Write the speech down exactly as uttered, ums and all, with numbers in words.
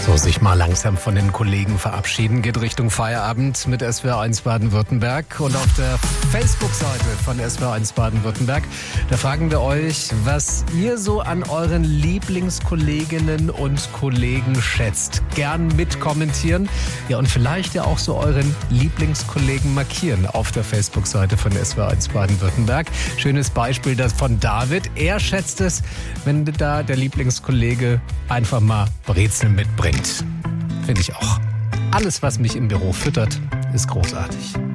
So, sich mal langsam von den Kollegen verabschieden geht Richtung Feierabend mit S W R eins Baden-Württemberg. Und auf der Facebook-Seite von S W R eins Baden-Württemberg, da fragen wir euch, was ihr so an euren Lieblingskolleginnen und Kollegen schätzt. Gern mitkommentieren. Ja, und vielleicht ja auch so euren Lieblingskollegen markieren auf der Facebook-Seite von S W R eins Baden-Württemberg. Schönes Beispiel das von David. Er schätzt es, wenn da der Lieblingskollege einfach mal Brezeln mitbringt. Finde ich auch. Alles, was mich im Büro füttert, ist großartig.